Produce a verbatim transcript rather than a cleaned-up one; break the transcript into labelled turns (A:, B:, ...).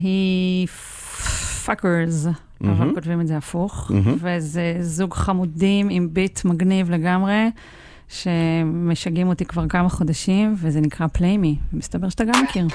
A: היא פאקרס, אבל כותבים את זה הפוך, וזה זוג חמודים עם ביט מגניב לגמרי, שמשגעים אותי כבר כמה חודשים, וזה נקרא Play Me, מסתבר שאתה גם מכיר.